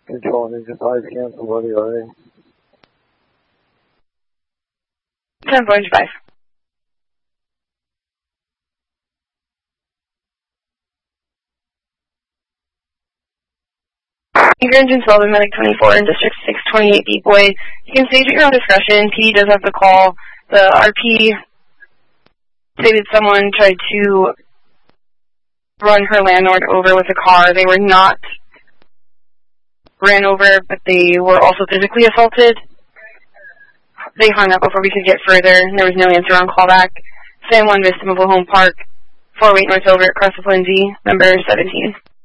Control Ninja 5, cancel, what are you already? 10.5. Anchor Engine 12 and Medic 24 in District 628 Boy. You can stage at your own discretion. PD does have to call. The RP stated someone tried to run her landlord over with a car. They were not ran over, but they were also physically assaulted. They hung up before we could get further. There was no answer on callback. San Juan Vista Mobile Home Park, 408 North Silver, across with Lindsay, number 17.